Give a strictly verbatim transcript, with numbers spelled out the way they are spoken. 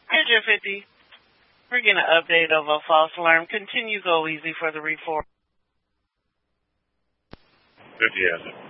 Andrea fifty, we're getting an update of a false alarm. Continue go easy for the report. fifty has it.